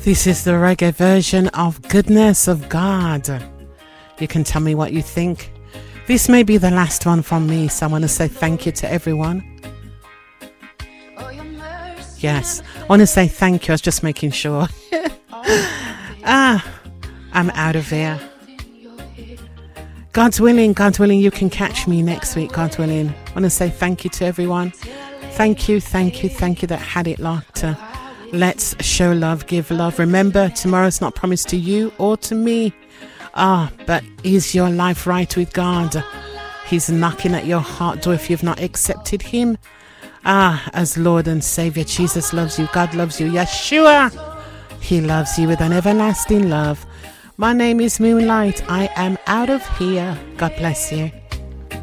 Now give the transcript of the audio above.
This is the reggae version of Goodness of God. You can tell me what you think. This may be the last one from me, so I want to say thank you to everyone. Yes, I want to say thank you. I was just making sure. I'm out of here. God willing, you can catch me next week, God willing. I want to say thank you to everyone. Thank you that had it locked. Let's show love, give love. Remember, tomorrow's not promised to you or to me. But is your life right with God? He's knocking at your heart door if you've not accepted him. As Lord and Savior, Jesus loves you. God loves you. Yeshua, he loves you with an everlasting love. My name is Moonlight. I am out of here. God bless you.